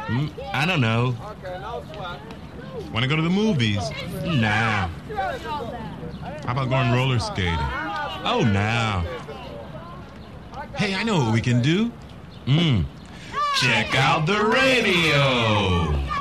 I don't know. Want to go to the movies? Nah. How about going roller skating? Oh, nah. Hey, I know what we can do. Check out the radio.